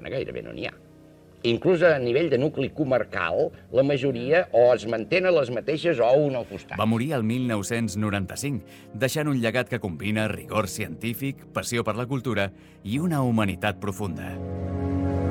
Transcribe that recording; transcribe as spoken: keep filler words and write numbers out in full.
catalana gairebé no n'hi ha. Inclús a nivell de nucli comarcal, la majoria o es mantenen les mateixes o un al costat. Va morir el mil nou-cents noranta-cinc, deixant un llegat que combina rigor científic, passió per la cultura i una humanitat profunda.